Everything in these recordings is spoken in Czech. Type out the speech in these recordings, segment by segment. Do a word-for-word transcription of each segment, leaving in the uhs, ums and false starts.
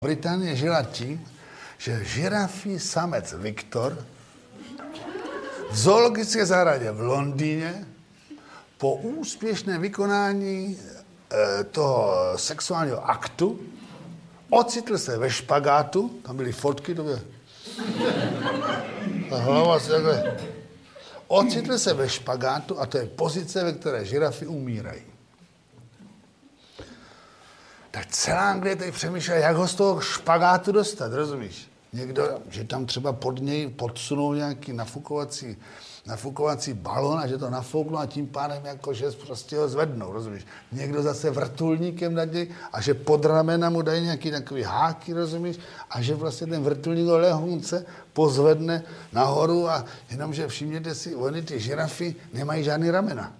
Británie žila tím, že žirafí samec Viktor v zoologické zahradě v Londýně po úspěšném vykonání e, toho sexuálního aktu ocitl se ve špagátu, tam byly fotky, to bylo... Ta hlava se takhle... Ocitl se ve špagátu a to je pozice, ve které žirafy umírají. Tak celá Anglie teď přemýšlel, jak ho z toho špagátu dostat, rozumíš? Někdo, že tam třeba pod něj podsunou nějaký nafukovací, nafukovací balon a že to nafouknou a tím pádem jako, že prostě ho zvednou, rozumíš? Někdo zase vrtulníkem nad něj a že pod ramena mu dají nějaký takový háky, rozumíš? A že vlastně ten vrtulník ho lehonce pozvedne nahoru a jenomže všimněte si, oni ty žirafy nemají žádný ramena.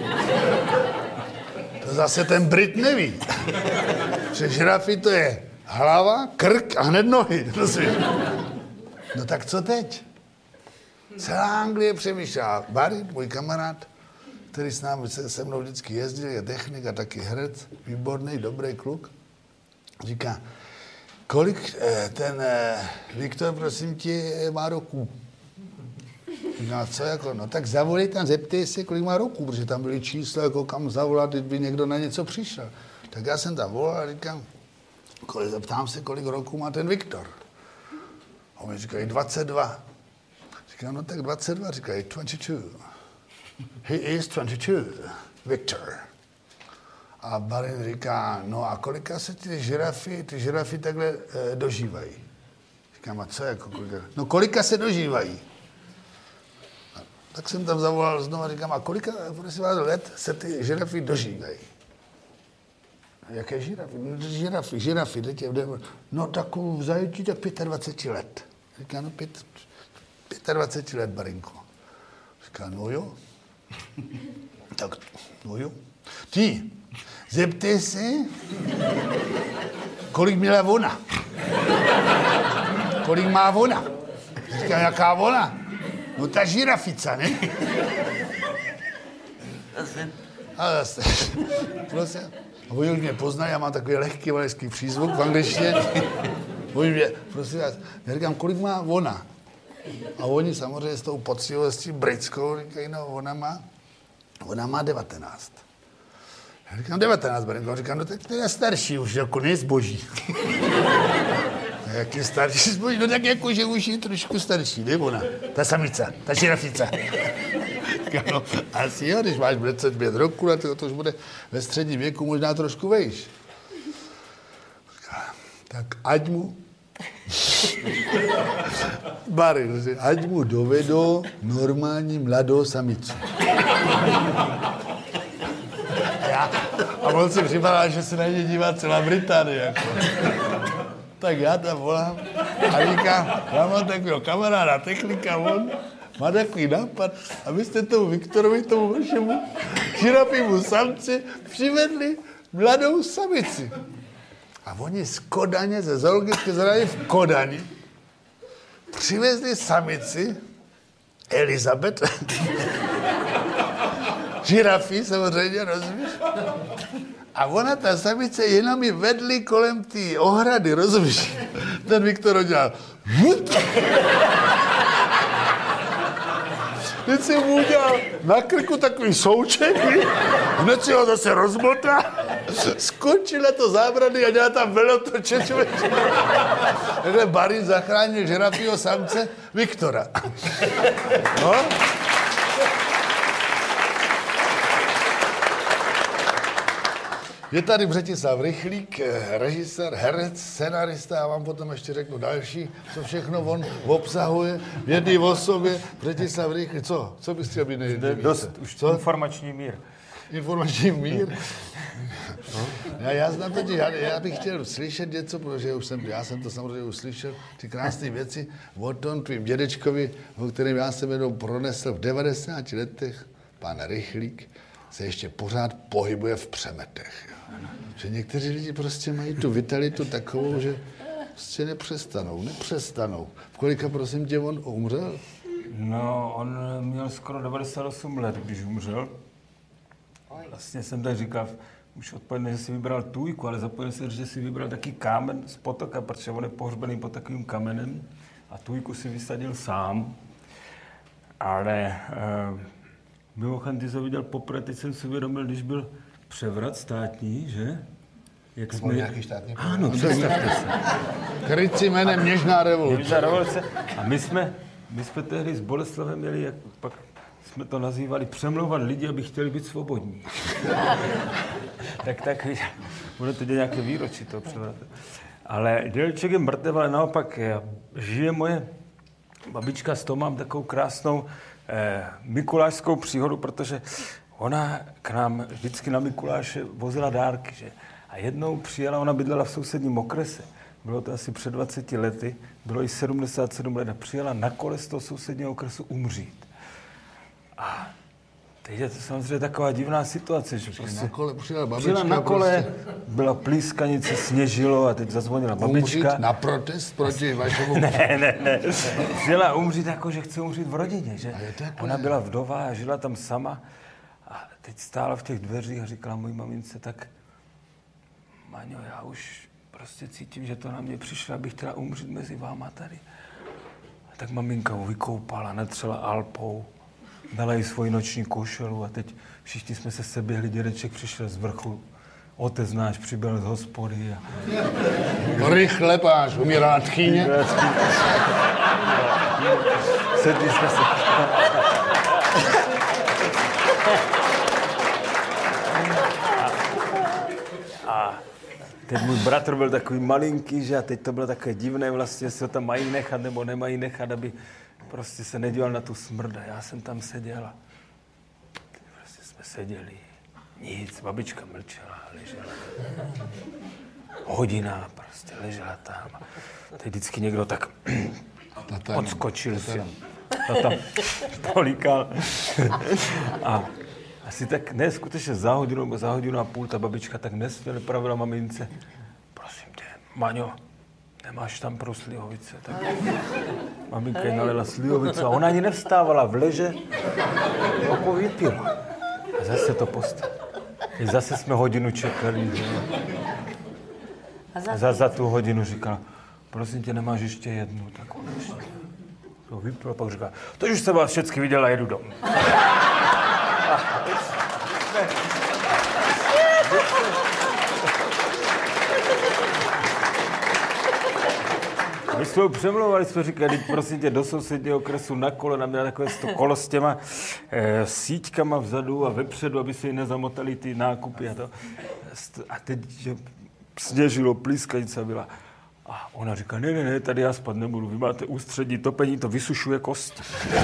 To zase ten Brit neví. Že žirafy to je hlava, krk a hned nohy. No tak co teď? Celá Anglie přemýšlá. Barry, můj kamarád, který s námi se, se mnou vždycky jezdil, je technik a taky herec, výborný, dobrý kluk, říká, kolik eh, ten eh, Viktor, prosím tě, má roků? No co jako, no tak zavolej tam, zeptej se, kolik má roků, protože tam byly čísla, jako kam zavolat, kdyby někdo na něco přišel. Tak já jsem tam volal a říkám, kolik, zeptám se, kolik roků má ten Viktor. A on mi říkají dvacet dva. Říkám, no tak dvacet dva, říkají dvacet dva. He is dvacet dva, Viktor. A Barin říká, no a kolika se ty žirafy, ty žirafy takhle e, dožívají? Říkám, a co jako kolika? No kolika se dožívají? Tak jsem tam zavolal znovu a říkám, a kolika prosím vás, let se ty žirafy dožívají? Jaké žirafy? No, žirafy, žirafy. No takovou v zajetí tak dvacet pět let. Říká, no pět, dvacet pět let, Barinko. Říká, no jo. Tak, no jo. Ty, zeptej se, kolik měla ona. Kolik má ona. Říká, jaká ona? No ta žirafica, ne? A zase. Prosím. A oni už mě poznají, já mám takový lehký valeský přízvuk v angličtině. Oni mě, prosím vás, já říkám, kolik má ona? A oni samozřejmě s tou poctivostí britskou říkají, no ona má, ona má devatenáct. Já říkám, devatenáct, Barinko. Říkám, no tak to je starší už, jako nejzboží. Jak je starší zboží? No tak jako, že už je trošku starší, ne ona? Ta samice, ta žirafice. No, asi jo, když máš dvacet pět roku, to, to už bude ve středním věku možná trošku vejš. Tak ať mu... Barry, ať mu dovedou normální mladou samicu. A, já, a on si připadá, že se na ně dívá celá Británie. Jako. Tak já tam volám a říkám, já mám takového kamaráda, technika, on má takový nápad, abyste tomu Viktorovi, tomu vašemu žirafímu samci přivedli mladou samici. A oni z Kodaně, ze zoologické zahrady v Kodani, přivezli samici, Elizabeth, žirafí samozřejmě, rozumíš? A ona, ta samice, jenom ji vedli kolem té ohrady, rozumíš? Ten Viktor udělal. Teď si mu udělal na krku takový souček, hned si ho zase rozmotá, skočila to zábrany a dělá tam velotoče, člověče. Takhle Barin zachránil žirafího samce Viktora. No? Je tady Břetislav Rychlík, režisér, herec, scenarista, já vám potom ještě řeknu další, co všechno on obsahuje v jedné osobě. Břetislav Rychlík, co? Co bys chtěl být nejvíce? Dost, už co? Informační mír. Informační mír? No. Já, já znám to, já, já bych chtěl slyšet něco, protože už jsem, já jsem to samozřejmě už slyšel, ty krásné věci o tom tvým dědečkovi, o kterém já jsem jenom pronesl v devadesáti letech, pan Rychlík, se ještě pořád pohybuje v přemetech. Jo. Že někteří lidi prostě mají tu vitalitu takovou, že prostě nepřestanou, nepřestanou. V kolika, prosím tě, on umřel? No, on měl skoro devadesát osm let, když umřel. Vlastně jsem tak říkal, už odpověděl, že si vybral tůjku, ale zapomněl se, že si vybral taky kámen z potoka, protože on je pohřbený pod takovým kamenem a tůjku si vysadil sám. Ale uh, mimochodem, ty jsi ho viděl poprvé, teď jsem si uvědomil, když byl převrat státní, že? Jak jsme... nějaký státní převrat? Ano, představte se. Krycí jménem Něžná revoluce. Něžná revoluce. A my jsme, my jsme tehdy s Boleslavem měli, jak pak jsme to nazývali, přemlouvat lidi, aby chtěli být svobodní. tak tak, bude to nějaké výročí toho převratu. Ale dělček je mrtev, ale naopak žije moje babička, s tou mám takovou krásnou eh, mikulášskou příhodu, protože ona k nám vždycky na Mikuláše vozila dárky, že? A jednou přijela, ona bydlela v sousedním okrese, bylo to asi před dvaceti lety, bylo jí sedmdesát sedm let a přijela na kole z toho sousedního okresu umřít. A teď je to samozřejmě taková divná situace, že prostě... Na kole přijela babička. Přijela na kole, prostě... byla plískanice, sněžilo a teď zazvonila babička. Umřít na protest proti vašemu... ne, ne, ne. Přijela umřít jako, že chce umřít v rodině, že? Jako ona ne. byla vdova a žila tam sama. A teď stála v těch dveřích a říkala mojí mamince, tak Maňo, já už prostě cítím, že to na mě přišlo, abych chtěla umřít mezi váma tady. A tak maminka ho vykoupala, netřela alpou, dala jí svoji noční košelu a teď všichni jsme se seběhli, dědeček přišel z vrchu, otec náš přibyl z hospody a... Rychle, páš, umírá tchýně. Sedli jsme se... A teď můj bratr byl takový malinký, že a teď to bylo takové divné vlastně, jestli ho tam mají nechat nebo nemají nechat, aby prostě se nedíval na tu smrd. A já jsem tam seděl a prostě jsme seděli. Nic, babička mlčela, ležela. Hodina prostě ležela tam. Teď vždycky někdo tak odskočil si. Tata políkal. A asi tak, ne, skutečně za hodinu nebo za hodinu a půl ta babička tak nesměle pravila mamince. Prosím tě, Maňo, nemáš tam pro slivovice? Tak maminka jí nalela slivovice a ona ani nevstávala v leže, jako vypila. A zase to postavila. Zase jsme hodinu čekali. A za, za tu hodinu říkala, prosím tě, nemáš ještě jednu? Tak ona ještě to vypila, pak říkala, to už jsem vás všechny viděla, jedu domů. My jsme ho přemlouvali, jsme říkali, prosím tě, do sousedního okresu na kole, nám měla takové to kolo s těma e, síťkama vzadu a vepředu, aby se jí nezamotali ty nákupy a to. A teď že sněžilo, plískanice byla. A ona říká, ne, ne, ne, tady já spát nebudu, vy máte ústřední topení, to vysušuje kosti.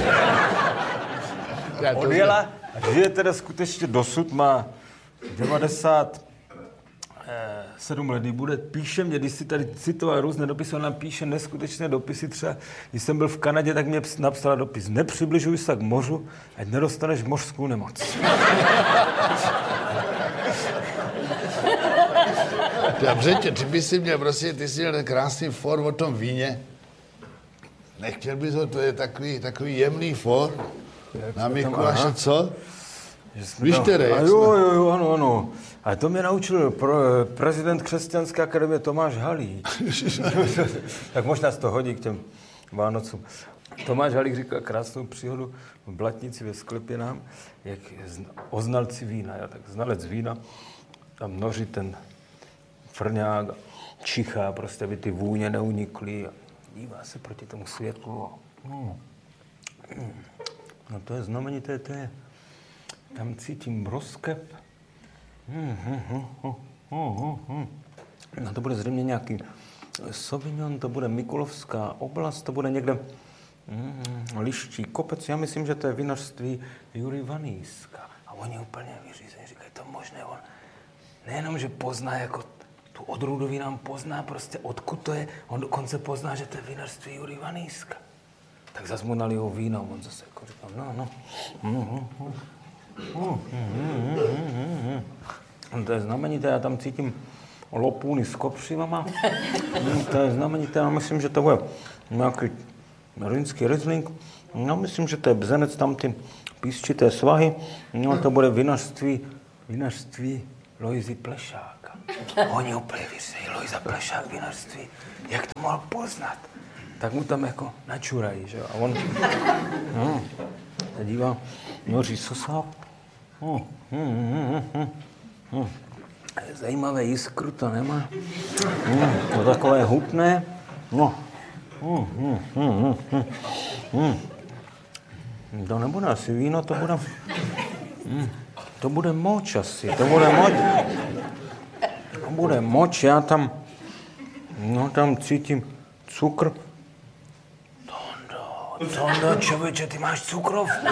Odjela a žije teda skutečně dosud, má devadesát sedm let, bude, píše mě, když si tady citoval různé dopisy, on nám píše neskutečné dopisy, třeba když jsem byl v Kanadě, tak mě napsala dopis, nepřibližuj se k mořu, ať nedostaneš mořskou nemoc. Dobře, ty bys si měl, prostě, ty jsi měl ten krásný for o tom víně. Nechtěl bys ho, to je takový, takový jemný for. Na Mikuláše, co? Víš tedy? A jo, jo, jo, ano, ano. A to mě naučil pro, prezident Křesťanské akademie Tomáš Halík. Tak možná se to hodí k těm Vánocům. Tomáš Halík říkal krásnou příhodu v Blatnici ve Sklepinám, jak o znalci vína. Já, tak znalec vína tam noří ten frňák, čichá, prostě, aby ty vůně neunikly a dívá se proti tomu světlu. Hmm. No to je znamenité, to je, tam cítím rozkep. Hmm, hmm, hmm, hmm, hmm. No to bude zřejmě nějaký Sauvignon, to bude Mikulovská oblast, to bude někde hmm, Liští kopec. Já myslím, že to je vinařství Jury Vanýska. A oni úplně vyřízejí, říkají, to možné, on nejenom, že pozná jako tu odrůdu vínám, pozná prostě odkud to je, on dokonce pozná, že to je vinařství Jury Vanýska. Tak zase mu naliju víno, on zase jako říkal, no, no. Mm, mm, mm. Mm, mm, mm, mm. To je znamenité, já tam cítím lopůny s kopřivama. To je znamenité, já myslím, že to bude nějaký rýnský Riesling. No, myslím, že to je bzenec, tam ty písčité svahy. No, to bude vinařství, vinařství Lojzy Plešáka. Oni úplně vysejí, Lojza Plešák vinařství. Jak to mohl poznat? Tak mu tam jako načurají, že jo? A on no, se dívá, noří sosák. Oh, hm, hm, hm, hm. Zajímavé jiskru to nemá. Hm, to takové hutné. No. Hm, hm, hm, hm, hm. To nebude asi víno, to bude... Hm, to bude moč asi, to bude moč. To bude moč, já tam... No tam cítím cukr. Tondo, Tondo, člověče, ty máš cukrovku.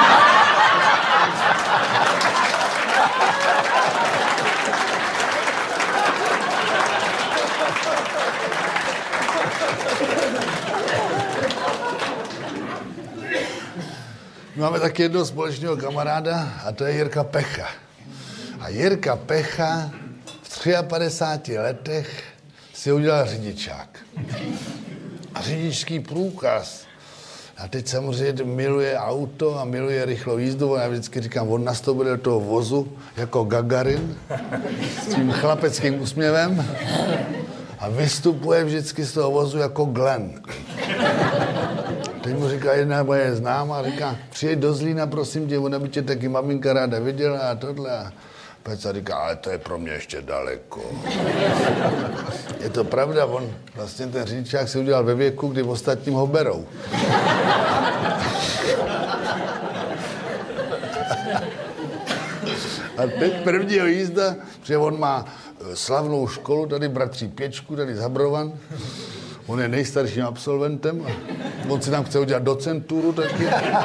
Máme taky jednoho společného kamaráda a to je Jirka Pecha. A Jirka Pecha v padesátých třech letech si udělal řidičák. A řidičský průkaz. A teď samozřejmě miluje auto a miluje rychlou jízdu. Já vždycky říkám, on nastoupil do toho vozu jako Gagarin s tím chlapeckým úsměvem a vystupuje vždycky z toho vozu jako Glenn. Teď mu říká jedna moje známá, říká, přijeď do Zlína, prosím tě, ona by tě taky maminka ráda viděla a tohle. A Peca říká, ale to je pro mě ještě daleko. Je to pravda, on vlastně ten řidičák si udělal ve věku, kdy ostatním ho berou. A teď prvního jízda, protože on má slavnou školu, tady bratří Pěčku, tady z Habrovan. On je nejstarším absolventem a on si tam chce udělat docenturu taky.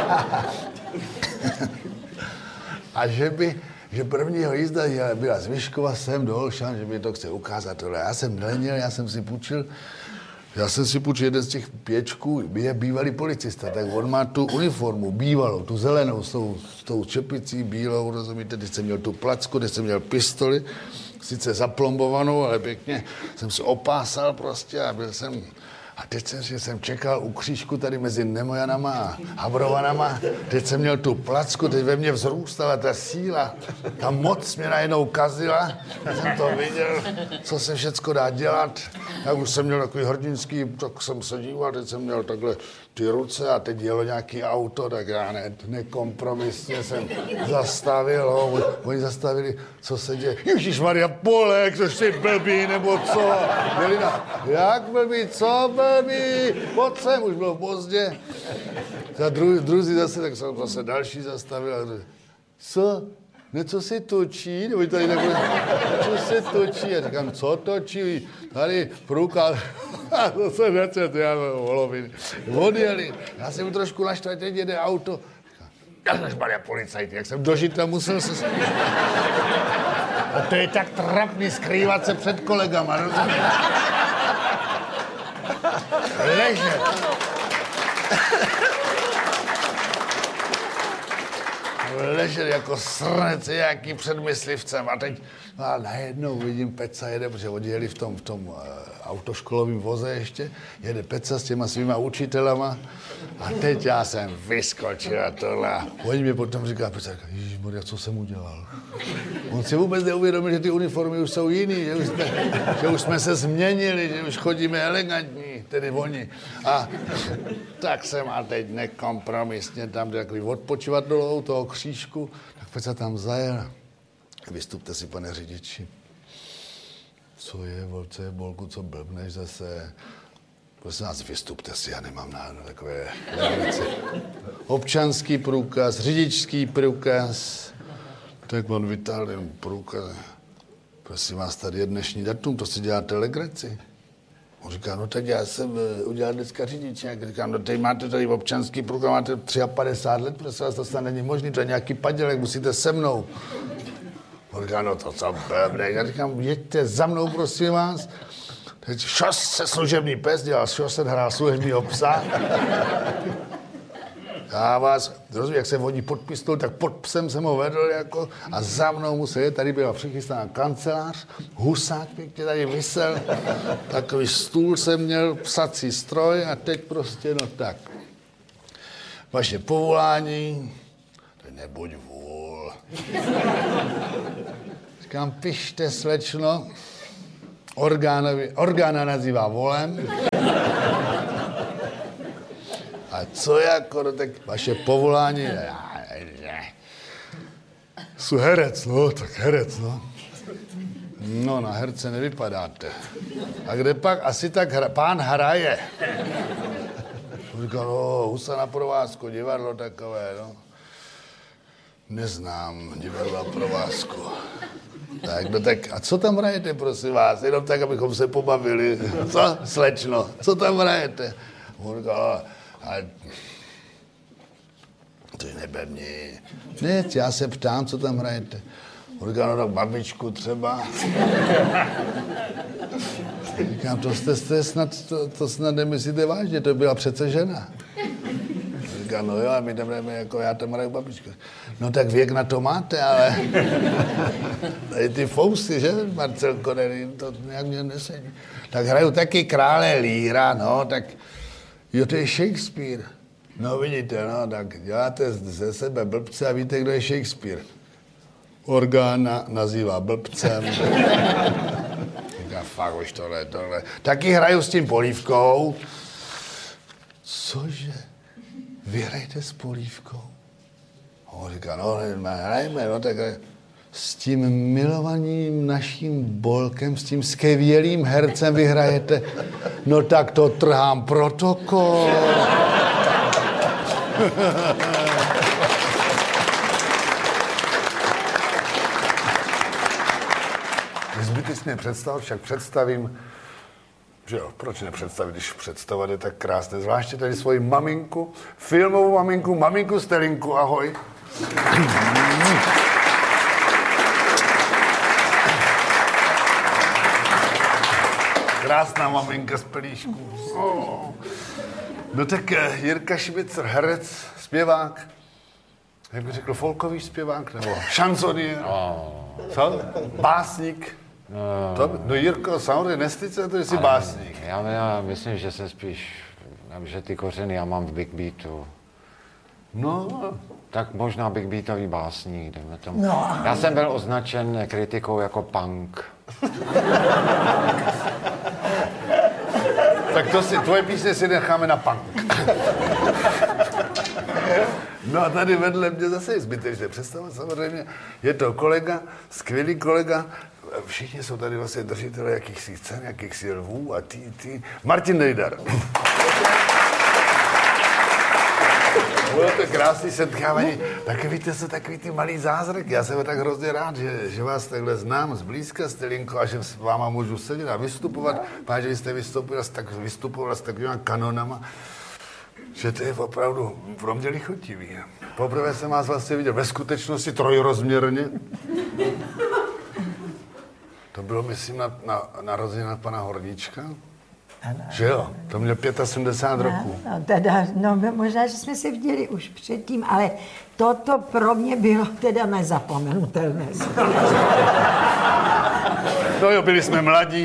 A že by, že prvního jízda byla z Vyškova sem do Olšan, že by to chce ukázat tohle. Já jsem neměl, já jsem si půjčil, já jsem si půjčil jeden z těch Pěčků, je bývalý policista, tak on má tu uniformu bývalou, tu zelenou, s tou, s tou čepicí bílou, rozumíte, když jsem měl tu placku, když jsem měl pistoli, sice zaplombovanou, ale pěkně jsem se opásal prostě a byl jsem... A teď jsem, že jsem čekal u křížku tady mezi Nemojanama a Havrovanama. Teď jsem měl tu placku, teď ve mně vzrůstala ta síla. Ta moc mě najednou kazila. Já jsem to viděl, co se všecko dá dělat. Já už jsem měl takový hrdinský, tak jsem se díval, teď jsem měl takhle ty ruce a teď jelo nějaký auto, tak já ne, nekompromisně jsem zastavil, ho, oni zastavili, co se děje. Ježišmarja, Polek, to jsi blbý, nebo co? Dělina, jak blbý, co blbý? Pojď sem, už bylo pozdě. A dru, druzí zase, tak jsem zase další zastavil. A co? Něco si točí? Nebo tady takhle, co se točí? Já říkám, co točí? Tady průkaz. A to se nečet, já voloviny. Odjeli. Já jsem trošku naštval, teď jede auto. Ježišmarja, policajti, jak jsem do Žitna musel se... A to je tak trapný skrývat se před kolegama, rozumíš? Ležet. Ležel jako srnec nějaký před myslivcem a teď a najednou vidím Peca jede, protože odjeli v tom, v tom uh, autoškolovém voze ještě, jede Peca s těma svýma učitelama a teď já jsem vyskočil a tohle a oni mě potom říká, Peca, ježišmarja, co jsem udělal? On si vůbec neuvědomil, že ty uniformy už jsou jiný, že už jsme, že už jsme se změnili, že už chodíme elegantní, tedy oni. A tak jsem a teď nekompromisně tam takový odpočívadlo toho křížku, tak Peca tam zajel. Vystupte si, pane řidiči. Co je, co je, Bolku, co blbneš zase? Prosím vás, vystupte si, já nemám na takové věci. Občanský průkaz, řidičský průkaz. Tak on vytáhl ten průkaz. Prosím vás, tady je dnešní datum, to si děláte legraci. On říká, no tak já jsem udělal dneska řidičák. Říkám, no teď máte tady občanský průkaz, máte padesát tři let, prosím vás, to snad není možný, to je nějaký padělek, musíte se mnou. On říká, no to co blbne. Já říkám, jeďte za mnou, prosím vás. Teď šos se služební pes dělal, šos se hrál služebního psa. Já vás, rozumím, jak se vodí pod pistol, tak pod psem jsem ho vedl jako a za mnou musel jet, tady byla přichystaná kancelář, husák pěkně tady vysel, takový stůl jsem měl, psací stroj a teď prostě, no tak. Vaše povolání, to nebuď vůl. Říkám, pište, slečno, orgánovi, orgána nazývá volem. A co jako, no tak vaše povolání? Jsou herec, no, tak herec, no. No, na herce nevypadáte. A kde pak asi tak hra, pán hraje? Říkal, no, Husa na provázku, divadlo takové, no. Neznám divadla provázku. Tak, no tak, a co tam hrajete, prosím vás? Jenom tak, abychom se pobavili. Co, slečno, co tam hrajete? On říkal, a... To je nebevní. Ne, já se ptám, co tam hrajete. On říkal, no tak babičku třeba. Říkám, to jste, jste snad, to, to snad nemyslíte vážně, to byla přece žena. Říká, no jo, a my tam jdeme, jako já tam hraju babičku. No tak věk na to máte, ale tady ty fousy, že, Marcel Konery, to nějak mě nesedí. Tak hraju taky Krále Líra, no, tak jo, to je Shakespeare. No vidíte, no, tak děláte ze sebe blbce a víte, kdo je Shakespeare. Orgána nazývá blbcem. Říká, fakt už tohle, tohle. Taky hraju s tím Polívkou. Cože? Vy hrajete s Polívkou? On říká, no, hrajeme, no, tak s tím milovaným naším Bolkem, s tím skvělým hercem vy hrajete. No tak to trhám protokol. Zbytečně představ, však představím, že jo, proč nepředstavit, když představovat je tak krásné, zvláště tady svoji maminku, filmovou maminku, maminku Stelinku, ahoj. Krásná maminka z Pelíšku. Oh. No tak Jirka Švicer, herec, zpěvák, jak bych řekl, folkový zpěvák, nebo šanzonier, oh. Co? Básník. No, to, no Jirko, samozřejmě nestýd se to, že jsi básník. Já, já myslím, že jsem spíš, že ty kořeny já mám v Big Beatu. No. Tak možná Big Beatový básník, jdeme tomu. No. Já jsem byl označen kritikou jako punk. Tak to si, tvoje písně si necháme na punk. No a tady vedle mě zase je zbytečné představit, samozřejmě. Je to kolega, skvělý kolega, všichni jsou tady vlastně držitelé jakýchsi cen, jakýchsi lvů a ty, ty. Martin Nejdar. Bylo to krásný setkávání. Taky víte, co takový ty malý zázrak. Já jsem tak hrozně rád, že, že vás takhle znám zblízka, Stelinko, a že s váma můžu sedět a vystupovat. Páč, že jste vystupoval s, tak, vystupoval s takovýma kanonama, že to je opravdu pro mě lichotivý. Poprvé jsem vás vlastně viděl ve skutečnosti trojrozměrně. To bylo, myslím, na, na narozenina pana Horníčka. Ano, že jo? To měl sedmdesát pět roků. No, teda, no, možná, že jsme se viděli už předtím, ale toto pro mě bylo teda nezapomenutelné. No jo, byli jsme mladí.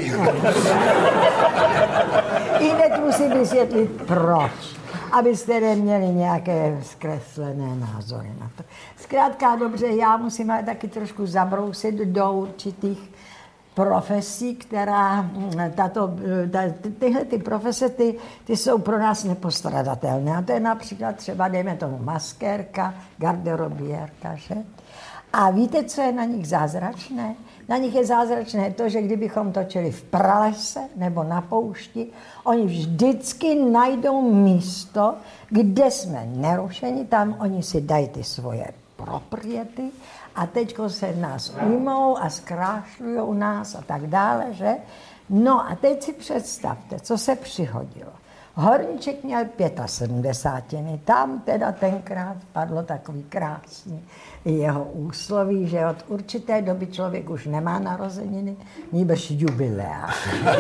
I hned musím vysvětlit, proč. Abyste neměli nějaké zkreslené názory na to. Zkrátka dobře, já musím ale taky trošku zabrousit do určitých profesí, která, tato, ta, tyhle ty profese, ty, ty jsou pro nás nepostradatelné. A to je například třeba, dejme tomu, maskérka, garderobiérka, že? A víte, co je na nich zázračné? Na nich je zázračné to, že kdybychom točili v pralese nebo na poušti, oni vždycky najdou místo, kde jsme nerušeni, tam oni si dají ty svoje propriety a teďko se nás ujmou a zkrášlujou nás a tak dále, že? No a teď si představte, co se přihodilo. Horníček měl sedmdesát, tam teda tenkrát padlo takový krásný jeho úsloví, že od určité doby člověk už nemá narozeniny, nýbrž jubilea.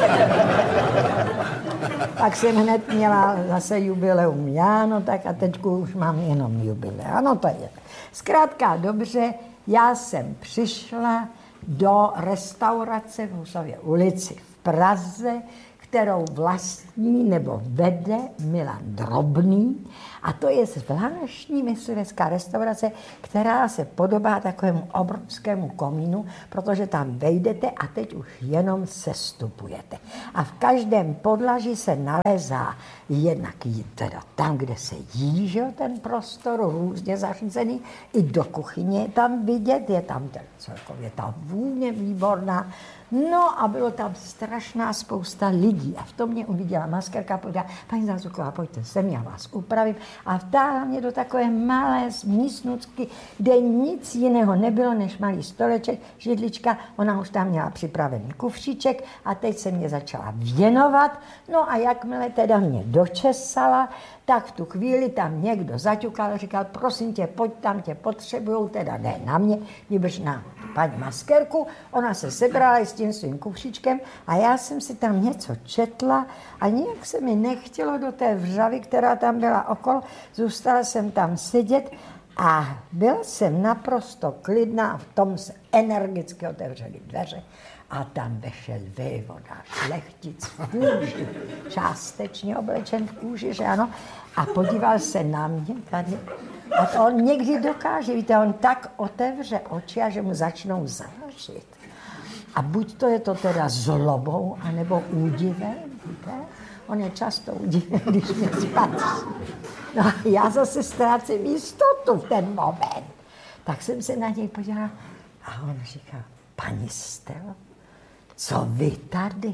Pak jsem hned měla zase jubileum já, no tak a teď už mám jenom jubilea, no to je. Zkrátka dobře, já jsem přišla do restaurace v Husově ulici v Praze, kterou vlastní nebo vede Milan Drobný. A to je zvláštní myslivecká restaurace, která se podobá takovému obrovskému komínu, protože tam vejdete a teď už jenom sestupujete. A v každém podlaží se nalézá jednak teda tam, kde se jí, že ten prostor různě zařízený, i do kuchyně je tam vidět, je tam ten, celkově ta vůně výborná. No a bylo tam strašná spousta lidí a v tom mě uviděla maskerka a povedala, paní Zázuková, pojďte sem, já vás upravím. A vtáhla mě do takové malé místnutky, kde nic jiného nebylo než malý stoleček, židlička, ona už tam měla připravený kufříček a teď se mě začala věnovat. No a jakmile teda mě dočesala, tak v tu chvíli tam někdo zaťukal, říkal, prosím tě, pojď tam, tě potřebujou, teda ne na mě, nýbrž na paní maskerku. Ona se sebrala s tím svým kufříčkem a já jsem si tam něco četla a nějak se mi nechtělo do té vřavy, která tam byla okolo. Zůstala jsem tam sedět a byla jsem naprosto klidná, v tom se energicky otevřely dveře. A tam vešel vévoda, šlechtic v kůži, částečně oblečen v kůži, že ano, a podíval se na mě tady. A to on někdy dokáže, víte, on tak otevře oči, a že mu začnou zářit. A buď to je to teda zlobou, anebo údivem, víte? On je často údiven, když mě spatří. No a já zase ztrácím jistotu v ten moment. Tak jsem se na něj podívala a on říká, paní Stelo, co vy tady?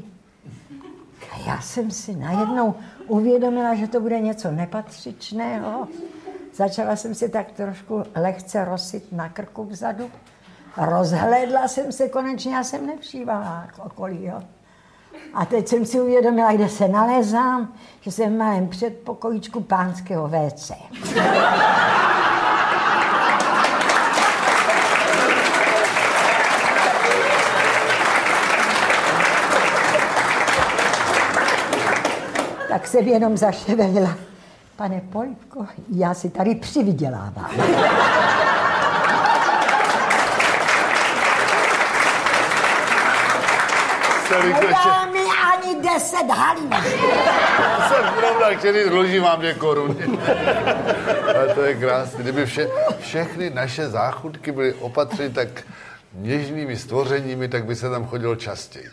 A já jsem si najednou uvědomila, že to bude něco nepatřičného. Začala jsem si tak trošku lehce rosit na krku vzadu. Rozhlédla jsem se konečně, já jsem nevšívala okolí, jo. A teď jsem si uvědomila, kde se nalézám, že jsem v malém předpokojíčku pánského vé cé. Tak jsem jenom zaševelila. Pane Polívko, já si tady přivydělávám. Nedá mi ani deset halí. Jsem pravda, který dluží vám dvě koruny. Ale to je krásné. Kdyby vše, všechny naše záchutky byly opatřeny tak něžnými stvořeními, tak by se tam chodilo častěji.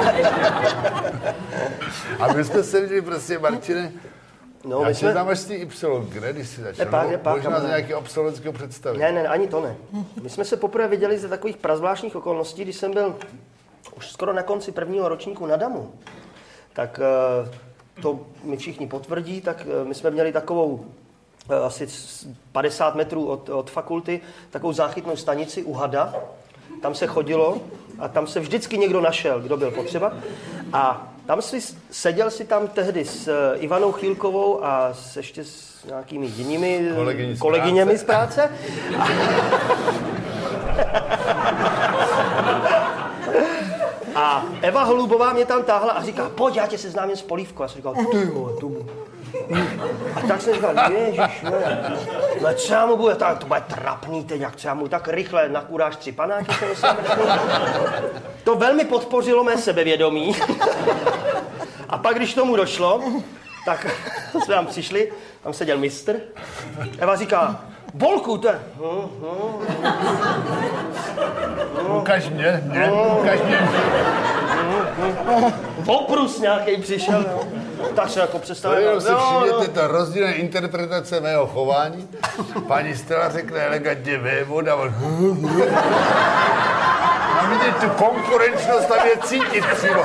A my jsme se viděli prostě, Martine, no, já my jsme... tam až ty Y, kde, když jsi začal? Nepák, nepák, možná z nějakého absolventského představení. Ne, ne, ani to ne. My jsme se poprvé viděli ze takových prazvláštních okolností, když jsem byl už skoro na konci prvního ročníku na Damu. Tak to mi všichni potvrdí, tak my jsme měli takovou asi padesát metrů od, od fakulty, takovou záchytnou stanici u Hada. Tam se chodilo a tam se vždycky někdo našel, kdo byl potřeba. A tam si seděl si tam tehdy s Ivanou Chýlkovou a s ještě s nějakými jinými Kolegyni z kolegyněmi z práce. A... a Eva Holubová mě tam táhla a říká, pojď, já tě seznámím s Polívkou. Já jsem říkal, ty vole, tu. A tak jsem říkal, ježiš, ne, no co já mu bude, tak to bude trapný teď, jak co já mu tak rychle nakuráš tři panáky, se myslím, to velmi podpořilo mé sebevědomí. A pak, když tomu došlo, tak jsme tam přišli, tam seděl mistr, Eva říká, Bolku, to je... Ukaž mě, mě, ukaž mě. Oprus nějaký přišel, jo. Tak se jako představil. Jenom si všimněte, ta rozdílná interpretace mého chování. Paní Stella řekne elegantně vévoda. A vidět tu konkurenčnost tam je cítit přímo.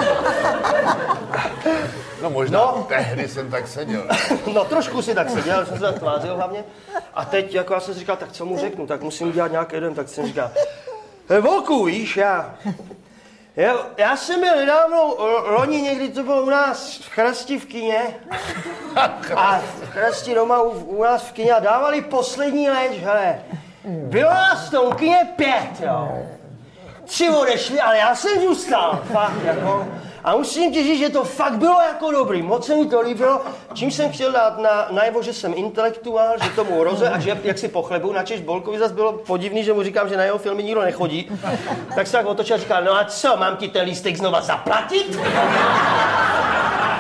No možná no. Tehdy jsem tak seděl. No trošku si tak seděl, jsem se tak tvářil hlavně. A teď jako já jsem si říkal, tak co mu řeknu, tak musím udělat nějaký jeden, tak jsem říkal, hej Volku, víš, já... Já, já jsem byl nedávno loni někdy, to bylo u nás v Chrasti v kině. A v Chrasti doma u, u nás v kině a dávali poslední leč, hele. Bylo nás v tom kině pět, jo. Tři odešli, ale já jsem zůstal, fakt, jako. A musím ti říct, že to fakt bylo jako dobrý, moc se mi to líbilo. Čím jsem chtěl dát na, najevo, že jsem intelektuál, že tomu roze a že jak si pochlebu, načež Bolkovi zase bylo podivný, že mu říkám, že na jeho filmy nikdo nechodí. Tak se tak otočil a říkal, no a co, mám ti ten lístek znova zaplatit?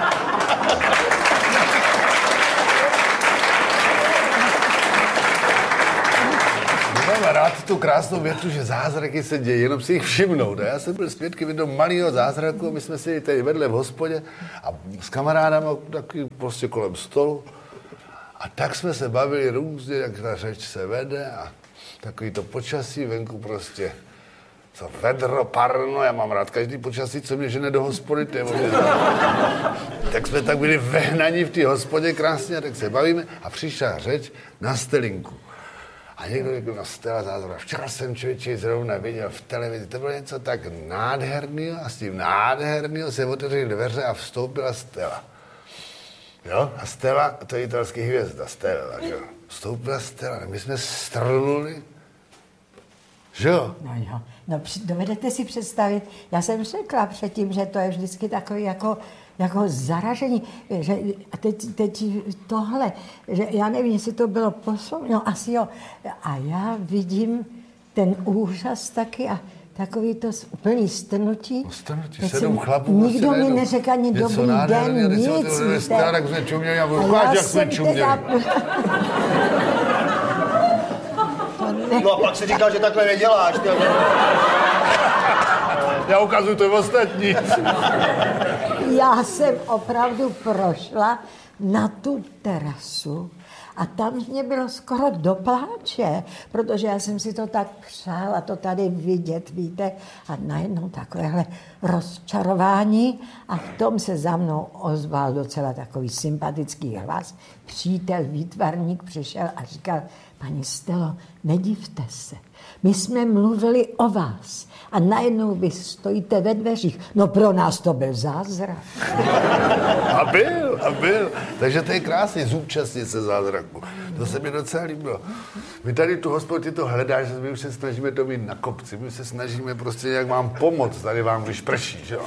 tu krásnou větu, že zázraky se dějí, jenom si jich všimnout. A já jsem byl svědkem jednoho malého zázraku, my jsme si tady vedle v hospodě a s kamarádama taky prostě kolem stolu. A tak jsme se bavili různě, jak ta řeč se vede a takový to počasí venku prostě. Co vedro, parno, já mám rád každý počasí, co mě žene do hospody, to je tak jsme tak byli vehnaní v té hospodě krásně, a tak se bavíme a přišla řeč na Stelinku. A někdo řekl, no Stella zázrak, včera jsem člověče zrovna viděl v televizi, to bylo něco tak nádherného a s tím nádherného se otevřely dveře a vstoupila Stella. Jo? A Stella, to je italský hvězda, Stella, jo? Vstoupila Stella, my jsme strnuli. Že jo? No jo. No, dovedete si představit, já jsem řekla předtím, že to je vždycky takový jako, jako zaražení. Že, a teď, teď tohle, že já nevím, jestli to bylo poslední, no asi jo. A já vidím ten úžas taky a takový to úplný strnutí. No strnutí, sedm chlapů. Nikdo mi neřekl ani dobrý den, nic. Tak jsme čuměli a ukáž, jak jsme čuměli. No a pak si říkal, že takhle neděláš. Já ukazuju to ostatní. Já jsem opravdu prošla na tu terasu a tam mě bylo skoro do pláče, protože já jsem si to tak přála, to tady vidět, víte, a najednou takovéhle rozčarování a v tom se za mnou ozval docela takový sympatický hlas. Přítel, výtvarník přišel a říkal, paní Stelo, nedivte se, my jsme mluvili o vás a najednou vy stojíte ve dveřích. No pro nás to byl zázrak. A byl, a byl. Takže to je krásně, zúčastnit se zázraku. To se mi docela líbilo. My tady tu hospodu, ty to hledáš, my už se snažíme to mít na kopci, my se snažíme prostě, jak vám pomoct, tady vám, když prší, že jo?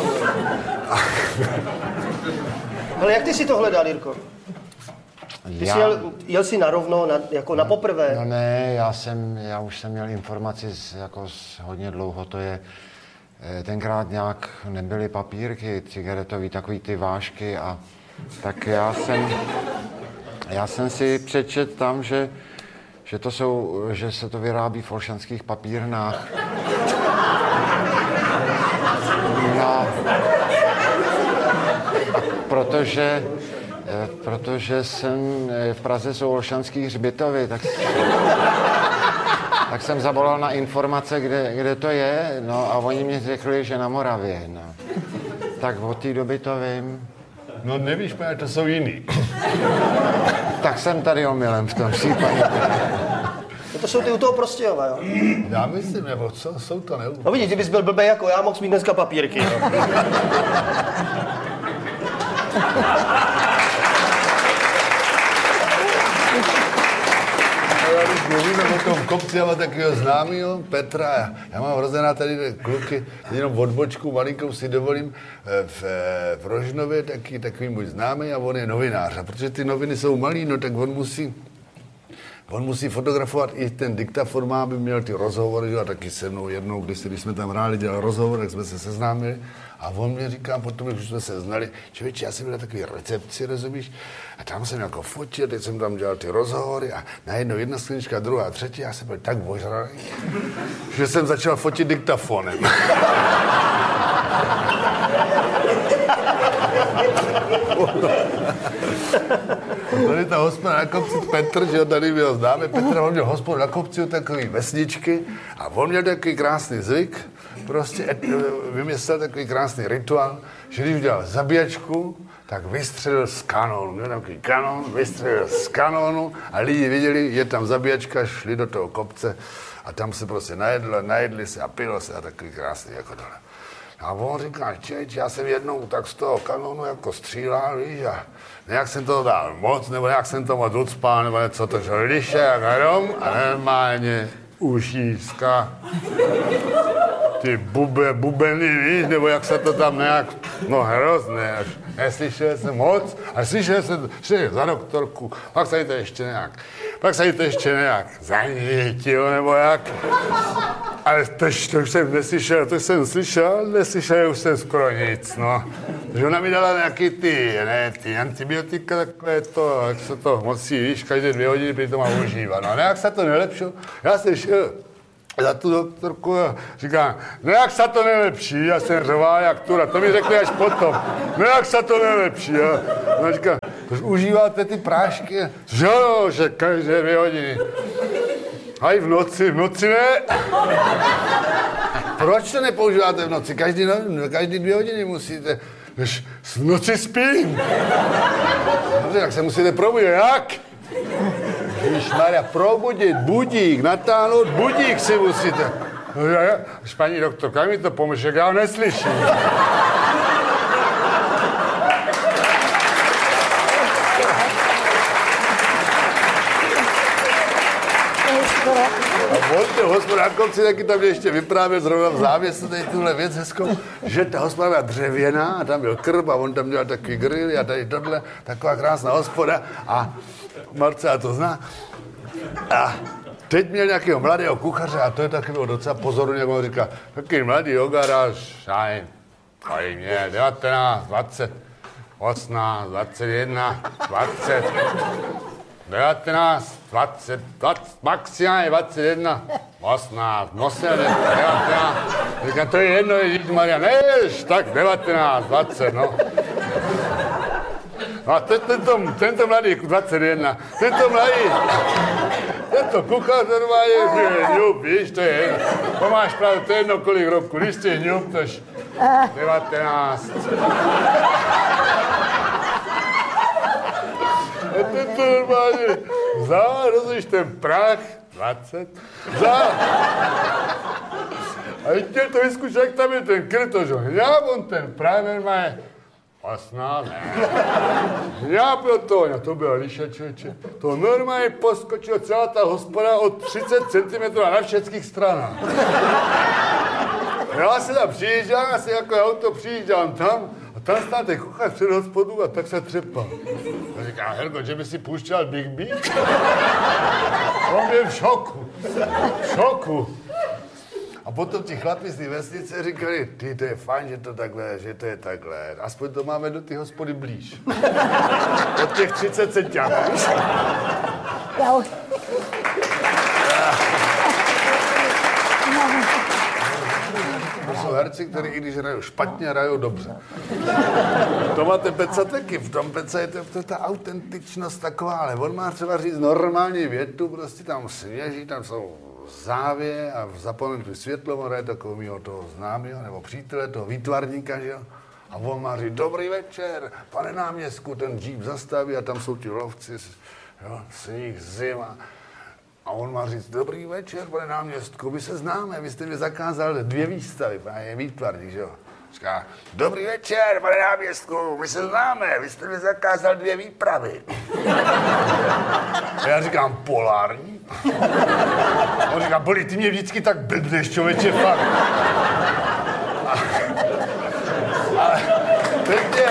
Ale jak ty si to hledal, Jirko? Ty já... jsi jel, jel jsi narovno, na, jako na poprvé? No ne, já jsem, já už jsem měl informaci z, jako z hodně dlouho, to je, tenkrát nějak nebyly papírky cigaretový, takový ty vážky a tak já jsem, já jsem si přečet tam, že, že to jsou, že se to vyrábí v olšanských papírnách. No, protože Protože jsem v Praze jsou olšanský hřbitovy, tak, tak jsem zavolal na informace, kde, kde to je, no a oni mi řekli, že na Moravě, no. Tak od té doby to vím. No nevíš, pane, to jsou jiný. Tak jsem tady omylem v tom případě. No to jsou ty u toho Prostějova, jo? Já myslím, nebo co, jsou to neúplně. No vidíš, kdybys byl blbej jako já, mohl mít dneska papírky, jo? Mluvíme o tom kopci, já mám takového známýho, Petra. Já mám hrozně tady kluky, jenom odbočku malinkou si dovolím v, v Rožnově, taky, takový můj známý a on je novinář. A protože ty noviny jsou malý, no tak on musí, on musí fotografovat i ten diktafon, má, aby měl ty rozhovory, a taky se mnou jednou, když, když jsme tam hráli, dělal rozhovor, tak jsme se seznámili. A on mě říká potom, když jsme se znali, člověče, já jsem byl na takový recepci, rozumíš? A tam jsem jako fotil, teď jsem tam dělal ty rozhovory a najednou jedna sklenička, druhá, třetí, já jsem byl tak ožralý, že jsem začal fotit diktafonem. Tady ta hospoda na kopci Petr, že jo, tady byl známe Petr, on měl hospodu na kopci takový vesničky a on měl takový krásný zvyk, prostě vymyslel takový krásný rituál, že když udělal zabíjačku, tak vystřelil z kanónu. Měl takový kanón, vystřelil z kanónu a lidi viděli, je tam zabíjačka, šli do toho kopce a tam se prostě najedli, najedli se a pilo se a takový krásný jako dole. A on říká, čeč, já jsem jednou tak z toho kanónu jako střílel, víš, a nějak jsem to dal moc, nebo nějak jsem to moc ucpal, nebo něco to šel liše jak hrom a normálně ušíska. Ty bube, bubeny, víš, nebo jak se to tam nějak, no hrozné, až neslyšel jsem moc, a slyšel jsem, že za doktorku, pak se jí to ještě nějak, pak se jí to ještě nějak zanítil, nebo jak, ale to, to už jsem neslyšel, to jsem slyšel, neslyšel už jsem skoro nic, no. Takže ona mi dala nějaký ty, ne, ty antibiotika, takhle to, jak se to mocí, víš, každé dvě hodiny prý to má užívat, no, a nějak se to nelepšilo, já jsem šel za tu doktorku a říká, no jak se to nelepší, já jsem řval jak tura, to mi řekne až potom, no jak se to nelepší, a ona říká, už užíváte ty prášky, že jo, že každé dvě hodiny, a i v noci, v noci ne. Proč to nepoužíváte v noci, každý, no, každý dvě hodiny musíte, než v noci spím. Dobře, tak se musíte probudit, jak? Ježišmarja, probudit, budík, natáhnout budík si musíte. No, já, já, paní doktorka, mi to pomůže, já ho neslyším. A on ten hospodářkovci taky tam ještě vyprávěl zrovna v závěsu tady tuhle věc hezkou, že ta hospoda byla dřevěná a tam byl krb a on tam dělal takový grill a tady tohle, taková krásná hospoda a Marcela to zná. A teď měl nějakého mladého kuchaře a to je taky bylo docela pozorně, jak on říká, takový mladý jogaráš, šajn, tady mě, devatenáct, dvacet, osmnáct, dvacet jedna, dvacet, devatenáct, dvacet, dvacet, maximálně dvacet jedna, osmnáct, nosel, devatenáct, říká, to je jedno, Ježíšmarja, než, tak devatenáct, dvacet, no. A ten, tento, tento mladý, dvacet jedna, tento mladý, tento kuchař normálně, ňup, víš, to je jedno. To máš pravdu, to je jedno kolik roku, když jsi ňup, tož devatenáct. A tento normálně, za, rozumíš, ten prach, dvacet, za. A chtěl to vyzkoušet, jak tam je ten krtož, já on ten prach normálně, osmnáct, ne. Já byl to, no to byla liša, člověče. To normálně poskočilo celá ta hospoda od třicet centimetrů na všech stranách. Já se tam přijíždám, asi jako auto přijíždám tam a tam stál ten kuchař před hospodu a tak se třepal. A říká, Helko, že by si pouštěl Big Beat? On byl v šoku. V šoku. A potom ti chlapi z té vesnice říkali, ty, to je fajn, že to takhle, že to je takhle. Aspoň to máme do ty hospody blíž. Od těch třicet centiáků. To jsou herci, kteří i když hrajou špatně, hrajou dobře. To máte Peca taky. V tom Peca je to, to ta autentičnost taková, ale on má třeba říct normální větu, prostě tam sněží, tam jsou závě a zapomenutí světlo, on hraje takového toho známého nebo přítele, toho výtvarníka, že jo? A on má říct, dobrý večer, pane náměstku, ten džíp zastaví a tam jsou ti lovci, jo, sníh, zima. A on má říct, dobrý večer, pane náměstku, my se známe, vy jste mi zakázal dvě výstavy, pane je výtvarník, že jo? Říká, dobrý večer, pane náměstku, my se známe, vy jste mi zakázal dvě výpravy. A já říkám, polární? On říká, Boli, ty mě vždycky tak blbneš, člověče, fakt. A, ale teď je...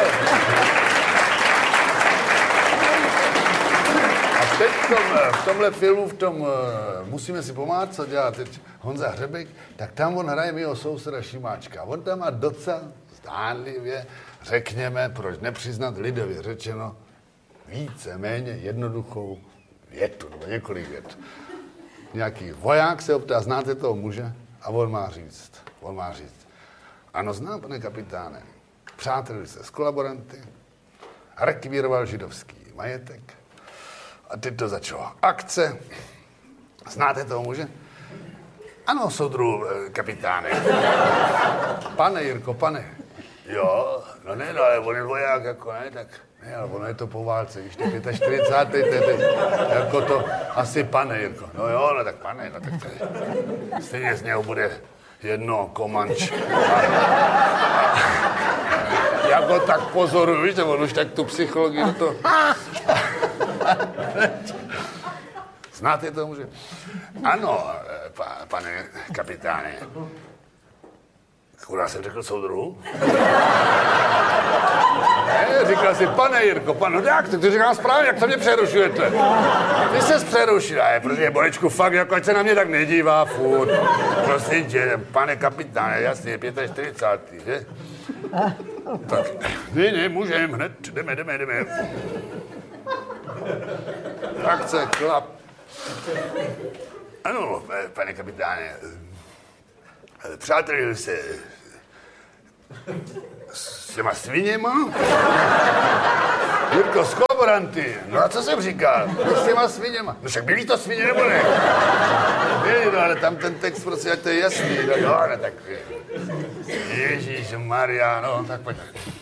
A teď v, tom, v tomhle filmu, v tom uh, Musíme si pomáhat, co dělá teď Honza Hřebek, tak tam on hraje mýho souseda Šimáčka. On tam má docela zdánlivě, řekněme, proč nepřiznat lidově řečeno, více méně jednoduchou větu, nebo několik vět. Nějaký voják se optá, znáte toho muže? A on má říct, on má říct, ano, znám, pane kapitáne, přátelili se s kolaboranty, rekvíroval židovský majetek a teď to začalo. Akce, znáte toho muže? Ano, soudru, kapitáne. Pane Jirko, pane. Jo, no ne, no, ale on je voják, jako ne, tak ne, ale ono je to po válce, když to čtyřicátý teď, jako to asi pane Jirko. No jo, no tak pane, no tak to je, stejně z něho bude jedno komanč. A, a, jako tak pozoruju, víš, on už tak tu psychologii to... Znáte to muže? Ano, pa, pane kapitáne. Kurá jsem řekl soudruhu? Ne, říkal si, pane Jirko, pane, no jak, tak to říkám správně, jak to mě přerušujete? Ty ses přerušil, je, protože Bolečku fakt, jako ať se na mě tak nedívá furt. Prosím tě, pane kapitáne, jasně, čtyřicátý pátý, že? Tak, ne, ne, můžem, hned, jdeme, jdeme, jdeme. Akce, klap. Ano, pane kapitáne, přátelil se s těma sviněma. Jirko, s kolaboranty. No a co jsem říkal? S těma sviněma. No však byli to svině nebo ne? Byli, no ale tam ten text prostě, ať to je jasný. No jo, no tak... Ježíš Maria, no tak pojď.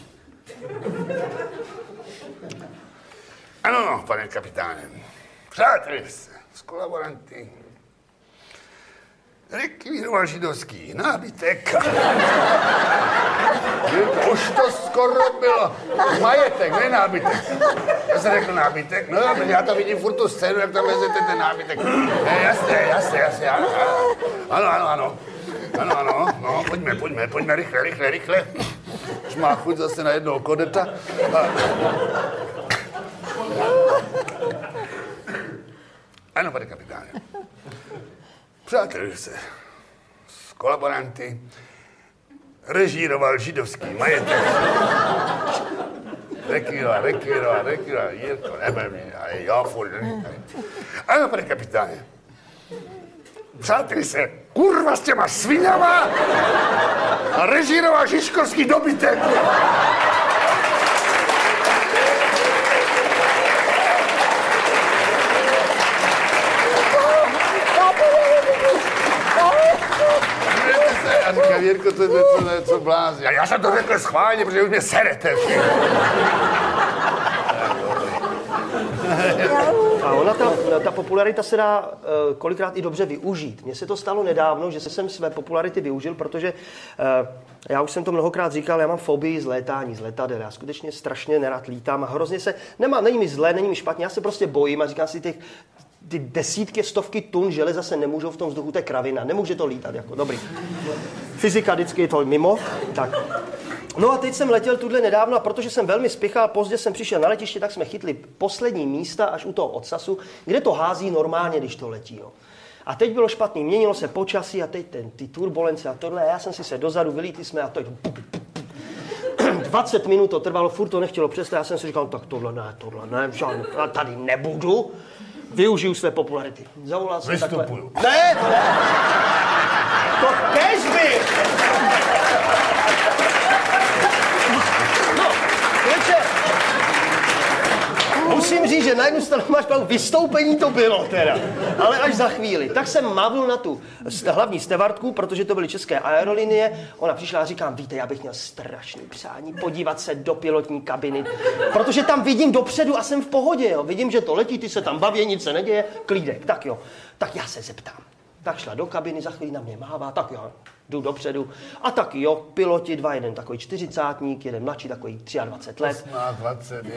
Ano, no, pane kapitáne. Přátelil se s kolaboranty. Rekvíroval židovský nábytek. Už to skoro bylo. Majetek, ne nábytek. Já jsem řekl nábytek. No já to vidím furt tu scénu, jak tam vezete ten nábytek. Ne, jasně, jasně, jasně. Ano, ano, ano. Ano, ano, no, pojďme, pojďme, pojďme, rychle, rychle, rychle. Už má chuť zase na jednoho kodeta. A... Ano, pane kapitáne. Přátelil se s kolaboranty, režíroval židovský majetek. Rekvíroval, rekvíroval, rekvíroval, Jirko, neber mě, ale jo, furt. Ano, pane kapitáne. Přátelil se, kurva, s těma sviňama a režíroval žižkovský dobytek. A říkám, Jirko, to je něco, něco blází. A já jsem to řekl schválně, protože už mě serete. A ona, ta, ta popularita se dá uh, kolikrát i dobře využít. Mně se to stalo nedávno, že jsem své popularity využil, protože uh, já už jsem to mnohokrát říkal, já mám fobii z létání, z letadel. Já skutečně strašně nerad lítám a hrozně se, nemá, není mi zlé, není mi špatně, já se prostě bojím a říkám si těch, ty desítky, stovky tun železa se nemůžou v tom vzduchu, to je kravina, nemůže to lítat, jako dobrý. Fyzika vždycky je to mimo, tak. No a teď jsem letěl tuhle nedávno a protože jsem velmi spěchal, pozdě jsem přišel na letiště, tak jsme chytli poslední místa až u toho odsasu, kde to hází normálně, když to letí. Jo. A teď bylo špatný, měnilo se počasí a teď ten, ty turbulence a tohle, a já jsem si se dozadu, vylítli jsme a teď dvacet minut to trvalo, furt to nechtělo přestat, já jsem si říkal, tak tohle ne, tohle ne, žádný, tady nebudu. Využiju své popularity. Zavolal jsem takhle. Vystupuju. Ne, to ne. To kež by. No, věče. Musím říct, že na jednu stranu máš pravdu, vystoupení to bylo teda, ale až za chvíli. Tak jsem mávnul na tu hlavní stevardku, protože to byly české aerolinie. Ona přišla a říkám, víte, já bych měl strašný přání podívat se do pilotní kabiny, protože tam vidím dopředu a jsem v pohodě, jo. Vidím, že to letí, ty se tam baví, nic se neděje, klídek, tak jo. Tak já se zeptám. Tak šla do kabiny, za chvíli na mě mává, tak jo, jdu dopředu. A taky jo, piloti, dva, jeden takový čtyřicátník, jeden mladší, takový dvacet tři let. osmnáct, dvacet,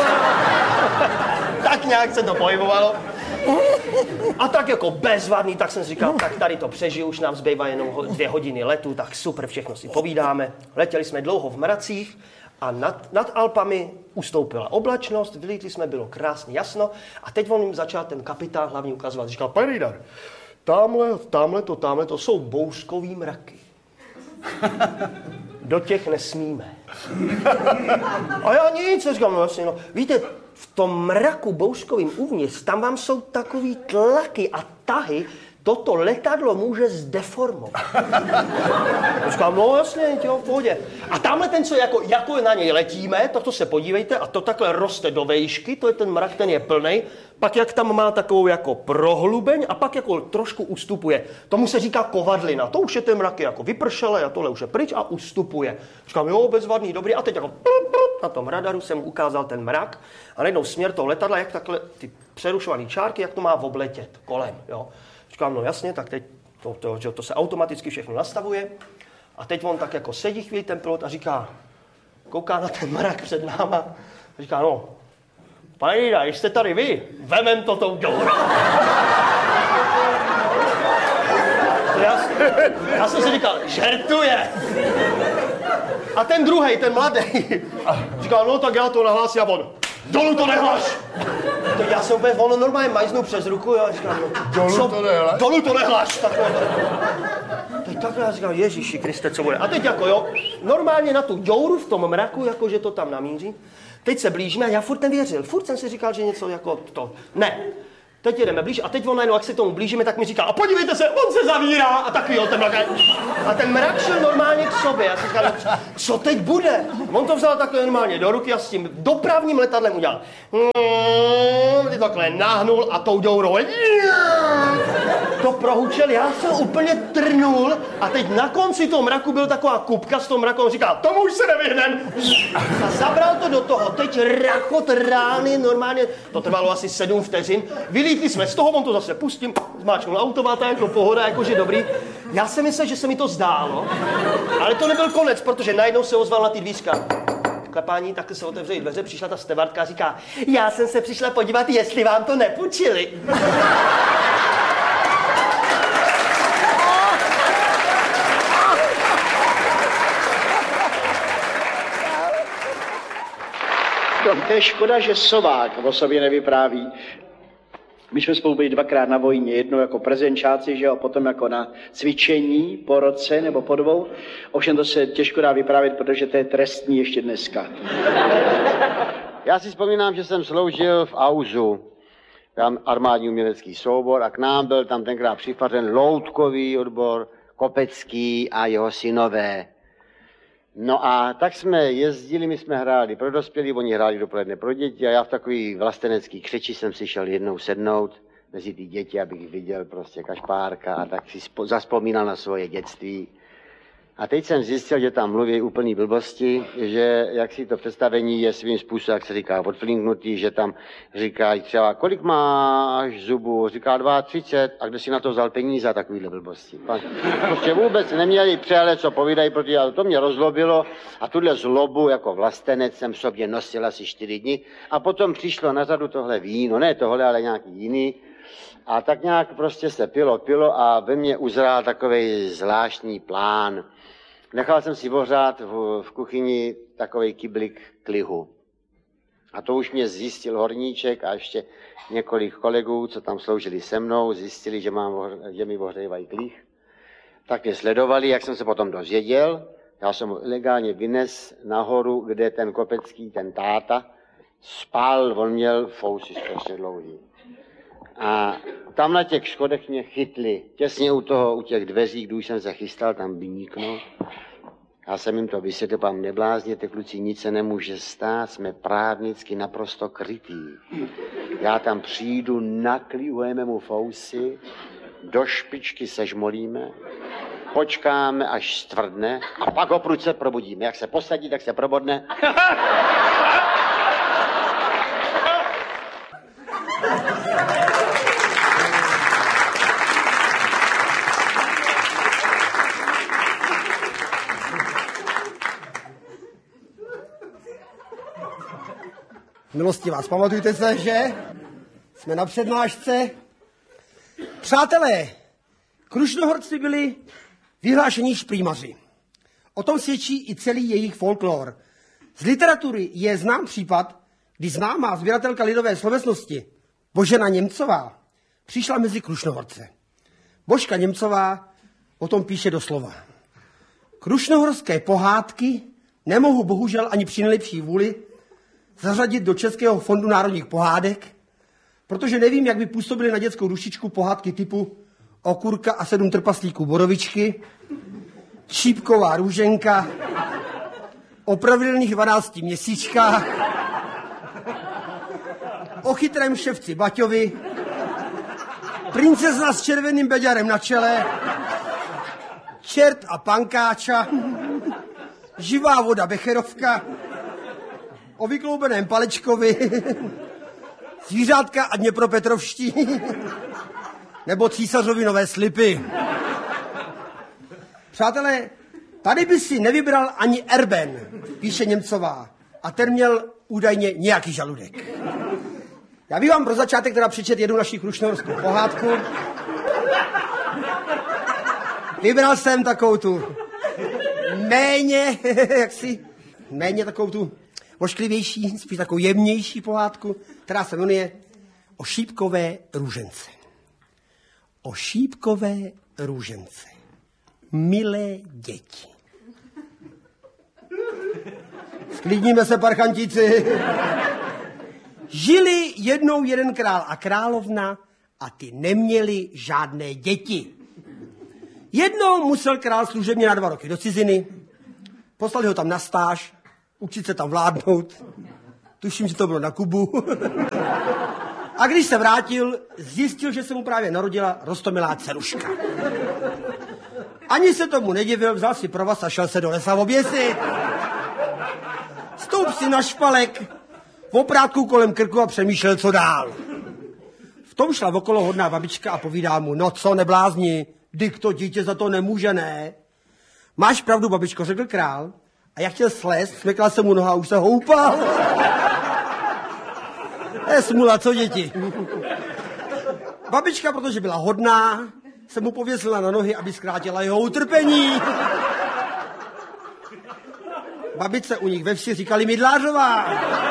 Tak nějak se to pohybovalo. A tak jako bezvadný, tak jsem říkal, tak tady to přežiju, už nám zbývá jenom dvě hodiny letu, tak super, všechno si povídáme. Letěli jsme dlouho v mracích a nad, nad Alpami ustoupila oblačnost, vylítli jsme, bylo krásně jasno a teď on jim začal ten kapitán hlavně ukazovat. Říkal, pane Rejdar, tamhle, tamhle to, tamhle to jsou bouřkový mraky. Do těch nesmíme. A já nic, říkám, no vlastně, no. Víte, v tom mraku bouřkovým uvnitř, tam vám jsou takový tlaky a tahy, toto letadlo může zdeformovat. Říkám, no jasně, jo, v pohodě. A tamhle ten, co jako, jako na něj letíme, tak to se podívejte, a to takhle roste do vejšky, to je ten mrak, ten je plnej, pak jak tam má takovou jako prohlubeň a pak jako trošku ustupuje. Tomu se říká kovadlina, to už je ten mrak jako vypršelé a tohle už je pryč a ustupuje. Říkám, jo, bezvadný, dobrý, a teď jako na tom radaru jsem ukázal ten mrak a najednou směr toho letadla, jak takhle ty přerušované čárky, jak to má obletět kolem, jo. Říkám, no jasně, tak teď to, to, to, to se automaticky všechno nastavuje. A teď on tak jako sedí chvíli ten pilot a říká, kouká na ten mrak před náma a říká, no, pane Jída, když jste tady vy, vemem to tou dělou. Já, já jsem si říkal, žertuje. A ten druhej, ten mladý, říkal, no tak já to nahlásím a on, dolů to nehlaš. To já jsem úplně, ono normálně majznu přes ruku, já říkám, dolů co? to nehlaš? Dolů to nehlaš. Takhle. Teď takhle já říkám, Ježíši Kriste, co bude. A teď jako jo, normálně na tu děuru v tom mraku, jako že to tam namíří. Teď se blížíme a já furt nevěřil. Furt jsem si říkal, že něco jako to. Ne. Teď jedeme blíž a teď on najednou, jak se tomu blížíme, tak mi říká, a podívejte se, on se zavírá a takový jo, ten mrak. A ten mrak šel normálně k sobě. Já si říkám, co teď bude? On to vzal takhle normálně do ruky a s tím dopravním letadlem udělal. Ty takhle nahnul a tou děurou. To prohučel, já jsem úplně trnul a teď na konci toho mraku byl taková kupka s tom mrakou, on říká, tomu už se nevyhnem. A zabral to do toho, teď rachot rány, normálně, to trvalo asi sedm vteřin, vylítli jsme z toho, on to zase pustím, zmáčknul automata, jako pohoda, jakože dobrý. Já jsem myslel, že se mi to zdálo, ale to nebyl konec, protože najednou se ozval na ty dvířka. Klepání, tak se otevřeli dveře, přišla ta stevardka a říká, já jsem se přišla podívat, jestli vám to nepůjčili. No, to je škoda, že Sovák o sobě nevypráví. My jsme spolu byli dvakrát na vojně, jednou jako prezenčáci, že jo, potom jako na cvičení po roce nebo po dvou. Ovšem to se těžko dá vyprávět, protože to je trestní ještě dneska. Já si vzpomínám, že jsem sloužil v Auzu, tam armádní umělecký soubor a k nám byl tam tenkrát připařen loutkový odbor, Kopecký a jeho synové. No a tak jsme jezdili, my jsme hráli pro dospělí, oni hráli dopoledne pro děti a já v takový vlastenecký křeči jsem si šel jednou sednout mezi ty děti, abych viděl prostě kašpárka a tak si zaspomínal na svoje dětství. A teď jsem zjistil, že tam mluví úplný blbosti, že jak si to představení je svým způsobem, jak se říká, odflinknutý, že tam říkají třeba, kolik máš zubů, říká třicet dva, a kde si na to vzal peníze a takovýhle blbosti. Prostě vůbec neměli přehled, co povídají, protože to mě rozlobilo a tuhle zlobu jako vlastenec jsem v sobě nosil asi čtyři dny a potom přišlo na řadu tohle víno, ne tohle, ale nějaký jiný. A tak nějak prostě se pilo, pilo a ve mně uzrál takovej zvláštní plán. Nechal jsem si ohřát v, v kuchyni takovej kyblik klihu. A to už mě zjistil horníček a ještě několik kolegů, co tam sloužili se mnou, zjistili, že, mám, že mi ohřívají klih. Tak mě sledovali, jak jsem se potom dozvěděl. Já jsem ho ilegálně vynes nahoru, kde ten Kopecký, ten táta, spal, on měl fousy strašně dlouhý. A tam na těch schodech mě chytli, těsně u toho, u těch dveří, když jsem se chystal tam vyniknout. Já jsem jim to vysvětlil, pán neblázněte, kluci, nic se nemůže stát, jsme právnicky naprosto krytí. Já tam přijdu, naklihujeme mu fousy, do špičky sežmolíme, počkáme, až stvrdne a pak ho prudce probudíme. Jak se posadí, tak se probodne. Milosti vás, pamatujte se, že jsme na přednášce. Přátelé, Krušnohorci byli vyhlášení šprýmaři. O tom svědčí i celý jejich folklor. Z literatury je znám případ, kdy známá sběratelka lidové slovesnosti Božena Němcová přišla mezi Krušnohorce. Božka Němcová o tom píše doslova. Krušnohorské pohádky nemohu bohužel ani při nejlepší vůli zařadit do Českého fondu národních pohádek, protože nevím, jak by působily na dětskou dušičku pohádky typu Okurka a sedm trpaslíků Borovičky, Šípková růženka, o pravidelných dvanácti měsíčkách, o chytrém ševci Baťovi, princezna s červeným beďarem na čele, čert a pankáča, živá voda Becherovka, o vykloubeném Palečkovi, zvířátka a Dněpropetrovští, nebo císařovi nové slipy. Přátelé, tady by si nevybral ani Erben, píše Němcová, a ten měl údajně nějaký žaludek. Já bych vám pro začátek teda přečet jednu naši krušnohorskou pohádku. Vybral jsem takovou tu méně, jaksi, méně takovou tu ošklivější, spíš takovou jemnější pohádku, která se jmenuje O šípkové růžence. O šípkové růžence. Milé děti. Sklidníme se, parchantíci. Žili jednou jeden král a královna a ty neměli žádné děti. Jednou musel král služebně na dva roky do ciziny, poslali ho tam na stáž, učit se tam vládnout, tuším, že to bylo na Kubu. A když se vrátil, zjistil, že se mu právě narodila roztomilá dceruška. Ani se tomu nedivil, vzal si provaz a šel se do lesa oběsit. Stoup si na špalek, v oprátku kolem krku a přemýšlel, co dál. V tom šla okolo hodná babička a povídá mu, no co, neblázni, dyk to dítě za to nemůže, ne? Máš pravdu, babičko, řekl král. A jak chtěl slést, smekla se mu noha a už se houpal. Je smula, co děti? Babička, protože byla hodná, se mu pověsila na nohy, aby zkrátila jeho utrpení. Babice u nich ve vsi říkali Mydlářová.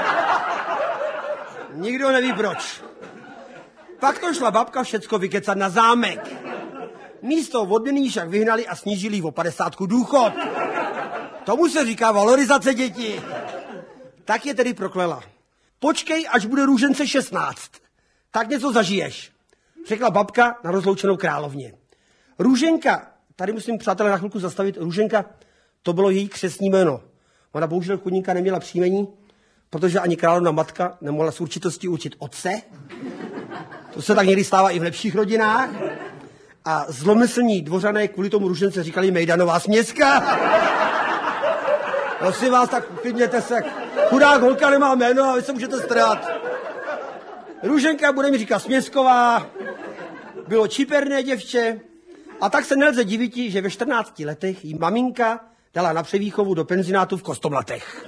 Nikdo neví proč. Pak to šla babka všecko vykecat na zámek. Místo odměny však vyhnali a snížili o padesátku důchod. Tomu se říká valorizace, děti. Tak je tedy proklela. Počkej, až bude růžence šestnáct. Tak něco zažiješ, řekla babka na rozloučenou královně. Růženka, tady musím, přátelé, na chvilku zastavit, Růženka, to bylo její křestní jméno. Ona bohužel chudinka neměla příjmení, protože ani královna matka nemohla s určitostí určit otce. To se tak někdy stává i v lepších rodinách. A zlomyslní dvořané kvůli tomu Růžence říkali Mejdanová směska. Prosím vás, tak uklidněte se. Chudák holka nemá jméno a vy se můžete strát. Růženka bude mi říkat Směsková. Bylo čiperné děvče. A tak se nelze divit, že ve čtrnácti letech jí maminka dala na převýchovu do penzinátu v Kostomlatech.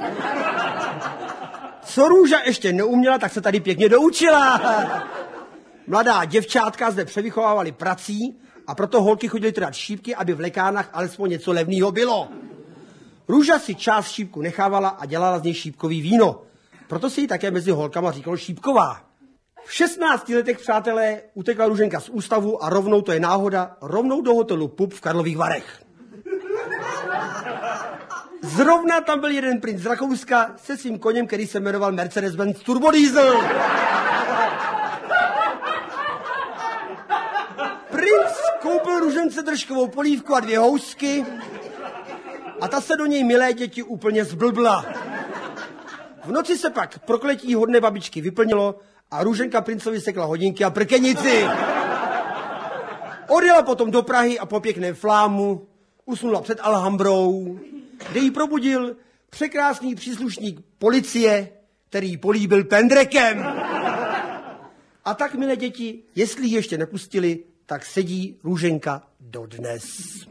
Co Růža ještě neuměla, tak se tady pěkně doučila. Mladá děvčátka zde převychovávali prací a proto holky chodily trhat šípky, aby v lekárnách alespoň něco levného bylo. Růža si část šípku nechávala a dělala z něj šípkový víno. Proto se jí také mezi holkama říkalo Šípková. V šestnácti letech, přátelé, utekla Růženka z ústavu a rovnou, to je náhoda, rovnou do hotelu Pup v Karlových Varech. Zrovna tam byl jeden princ z Rakouska se svým koněm, který se jmenoval Mercedes-Benz Turbodiesel. Princ koupil Růžence držkovou polívku a dvě housky a ta se do něj, milé děti, úplně zblbla. V noci se pak prokletí hodné babičky vyplnilo a Růženka princovi sekla hodinky a prkenici. Odjela potom do Prahy a po pěkném flámu usnula před Alhambrou, kde jí probudil překrásný příslušník policie, který ji políbil pendrekem. A tak, milé děti, jestli ji ještě nepustili, tak sedí Růženka dodnes.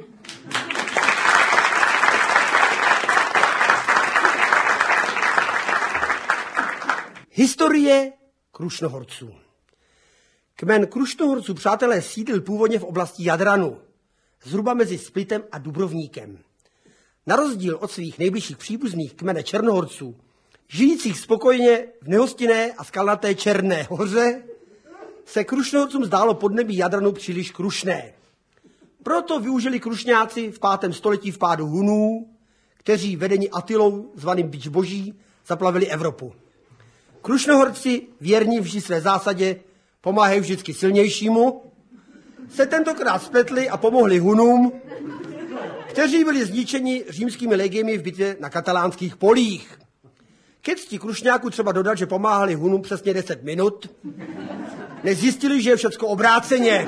Historie Krušnohorců. Kmen Krušnohorců, přátelé, sídlil původně v oblasti Jadranu, zhruba mezi Splitem a Dubrovníkem. Na rozdíl od svých nejbližších příbuzných kmene Černohorců, žijících spokojně v nehostinné a skalnaté Černé hoře, se Krušnohorcům zdálo podnebí Jadranu příliš krušné. Proto využili Krušňáci v pátém století vpádu Hunů, kteří vedeni Atilou, zvaným Bič Boží, zaplavili Evropu. Krušnohorci, věrní vždy své zásadě, pomáhají vždycky silnějšímu, se tentokrát spletli a pomohli Hunům, kteří byli zničeni římskými legiemi v bitvě na katalánských polích. Ke cti Krušňáků třeba dodat, že pomáhali Hunům přesně deset minut, než zjistili, že je všecko obráceně.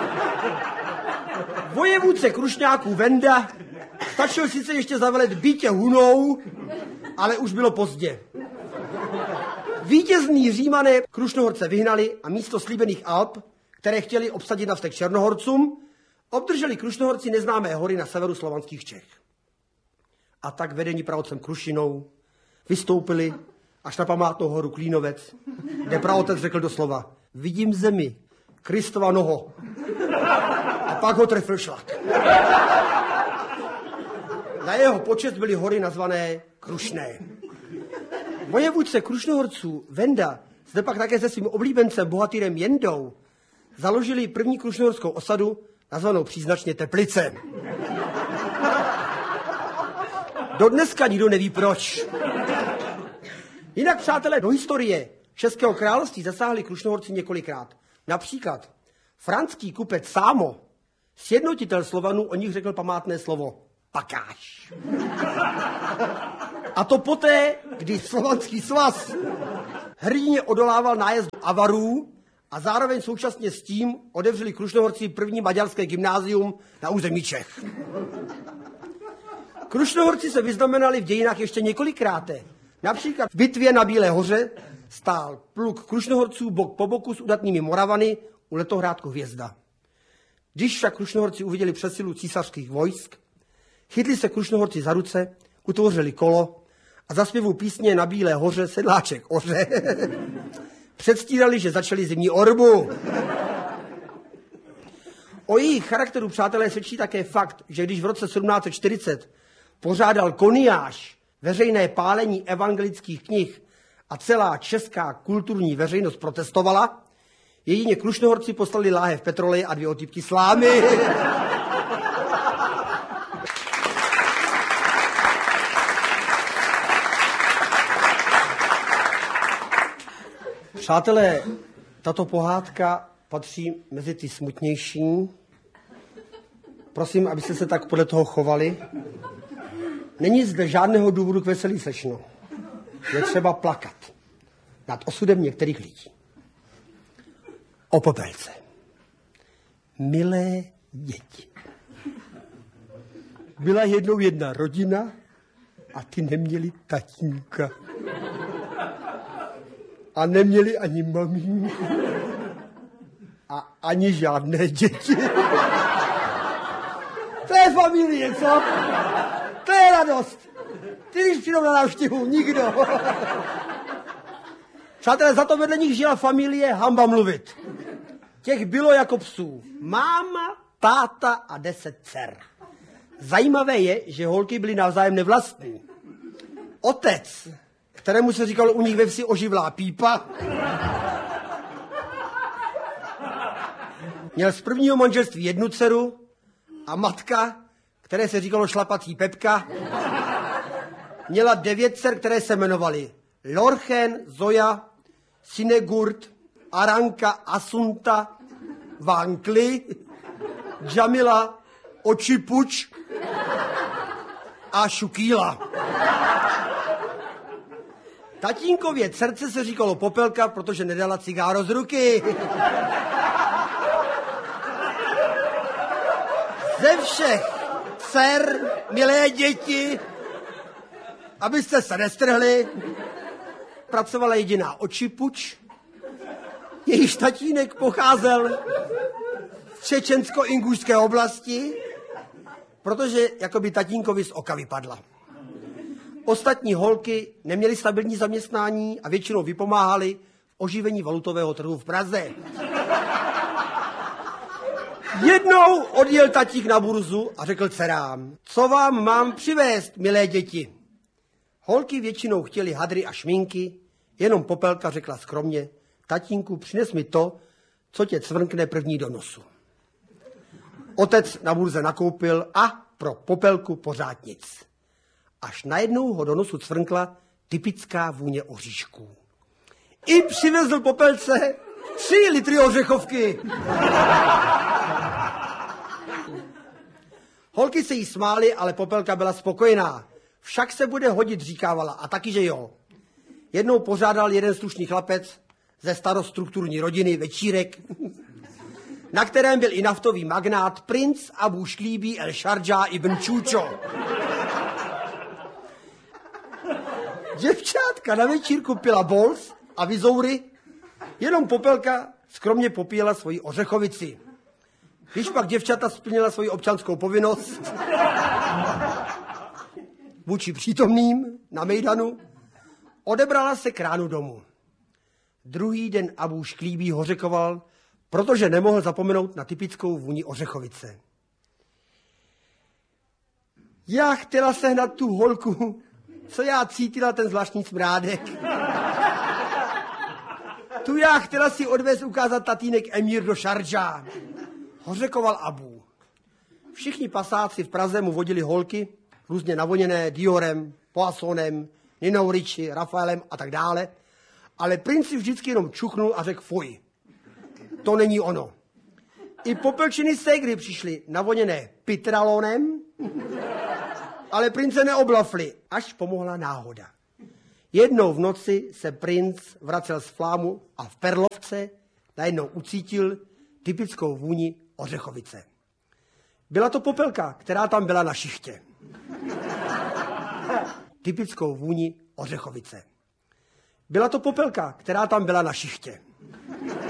Vojevůdce Krušňáků Venda stačil sice ještě zavelet bytě Hunou, ale už bylo pozdě. Vítězní Římané Krušnohorce vyhnali a místo slíbených Alp, které chtěli obsadit na vztek Černohorcům, obdrželi Krušnohorci neznámé hory na severu slovanských Čech. A tak vedení praotcem Krušinou vystoupili až na památnou horu Klínovec, kde praotec řekl doslova: vidím zemi, Kristova noho. A pak ho trefil šlak. Na jeho počest byly hory nazvané Krušné. Vojevůdce Krušnohorců Venda zde pak také se svým oblíbencem bohatýrem Jendou založili první krušnohorskou osadu, nazvanou příznačně Teplice. Dodneska nikdo neví proč. Jinak, přátelé, do historie Českého království zasáhli Krušnohorci několikrát. Například Franský kupec Sámo, sjednotitel Slovanů, o nich řekl památné slovo pakáš. A to poté, kdy Slovanský svaz hrdinně odolával nájezdu Avarů a zároveň současně s tím otevřeli Krušnohorci první maďarské gymnázium na území Čech. Krušnohorci se vyznamenali v dějinách ještě několikrát. Například v bitvě na Bílé hoře stál pluk Krušnohorců bok po boku s udatnými Moravany u letohrádku Hvězda. Když však Krušnohorci uviděli přesilu císařských vojsk, chytli se Krušnohorci za ruce, utvořili kolo a za zpěvu písně Na Bílé hoře sedláček oře předstírali, že začali zimní orbu. O jejich charakteru, přátelé, svědčí také fakt, že když v roce sedmnáct set čtyřicet pořádal Koniáš veřejné pálení evangelických knih a celá česká kulturní veřejnost protestovala, jedině Krušnohorci poslali láhev petroleje a dvě otýpky slámy. Přátelé, tato pohádka patří mezi ty smutnější. Prosím, abyste se tak podle toho chovali. Není zde žádného důvodu k veselí, slečno. Je třeba plakat nad osudem některých lidí. O Popelce. Milé děti. Byla jednou jedna rodina a ty neměli tatínka. A neměli ani mamínku. A ani žádné děti. To je familie, co? To je radost. Ty, když přijdou na návštěvu, nikdo. Přátelé, za to vedle nich žila familie, hamba mluvit. Těch bylo jako psů. Máma, táta a deset dcer. Zajímavé je, že holky byly navzájem nevlastní. Otec, kterému se říkalo u nich ve vsi oživlá pípa, měl z prvního manželství jednu dceru a matka, které se říkalo šlapací Pepka, měla devět dcer, které se jmenovaly Lorchen, Zoja, Sinegurt, Aranka, Asunta, Vankli, Džamila, Očipuč a Šukýla. Tatínkově dcerce se říkalo Popelka, protože nedala cigáro z ruky. Ze všech dcer, milé děti, abyste se nestrhli, pracovala jediná Očipuč, jejíž tatínek pocházel z čečensko-ingůžské oblasti, protože jakoby tatínkovi z oka vypadla. Ostatní holky neměly stabilní zaměstnání a většinou vypomáhaly v oživení valutového trhu v Praze. Jednou odjel tatík na burzu a řekl dcerám, co vám mám přivést, milé děti. Holky většinou chtěly hadry a šminky, jenom Popelka řekla skromně, tatínku, přines mi to, co tě cvrkne první do nosu. Otec na burze nakoupil a pro Popelku pořád nic. Až najednou ho do nosu cvrkla typická vůně oříšků. I přivezl Popelce tři litry ořechovky. Holky se jí smály, ale Popelka byla spokojená. Však se bude hodit, říkávala, a taky, že jo. Jednou pořádal jeden slušný chlapec ze starostrukturní rodiny večírek, na kterém byl i naftový magnát princ Abu Šklíbí El Šardžá ibn Čúčo. Děvčátka na večírku pila bols a vizoury, jenom Popelka skromně popíjela svoji ořechovici. Když pak děvčata splnila svoji občanskou povinnost vůči přítomným na mejdanu, odebrala se k ránu domů. Druhý den Abu Šklíbí hořekoval, protože nemohl zapomenout na typickou vůni ořechovice. Já chtěla sehnat tu holku, co já cítila ten zvláštní smrádek. Tu já chtěla si odvést ukázat tatínek Emír do Šardžá. Hořekoval Abu. Všichni pasáci v Praze mu vodili holky, různě navoněné Diorem, Poissonem, Ninou Ricci, Rafaelem a tak dále, ale princ si vždycky jenom čuchnul a řekl fuj. To není ono. I popelčiny ségry přišly navoněné pitralonem, ale prince neoblafli, až pomohla náhoda. Jednou v noci se princ vracel z Flámu a v Perlovce najednou ucítil typickou vůni ořechovice. Byla to popelka, která tam byla na šichtě. Typickou vůni ořechovice. Byla to popelka, která tam byla na šichtě.